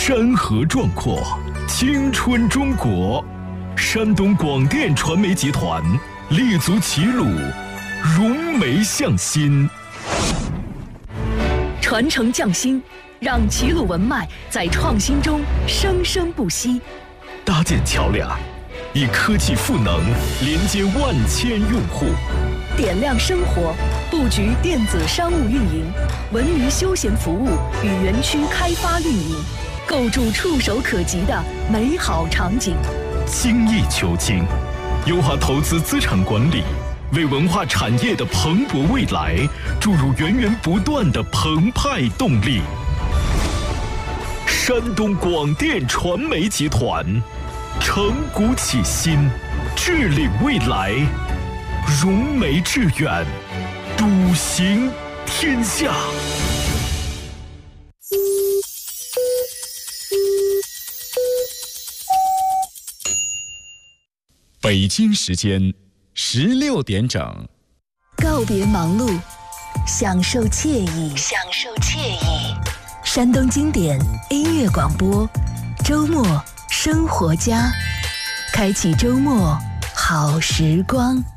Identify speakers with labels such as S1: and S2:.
S1: 山河壮阔，青春中国。山东广电传媒集团立足齐鲁，融媒向心，
S2: 传承匠心，让齐鲁文脉在创新中生生不息。
S1: 搭建桥梁，以科技赋能连接万千用户。
S2: 点亮生活，布局电子商务运营、文娱休闲服务与园区开发运营，构筑触手可及的美好场景。
S1: 精益求精，优化投资资产管理，为文化产业的蓬勃未来注入源源不断的澎湃动力。山东广电传媒集团，承股启新，治理未来，融媒致远，笃行天下。
S3: 北京时间16点整，
S2: 告别忙碌，享受惬意，山东经典音乐广播，周末生活家，开启周末好时光。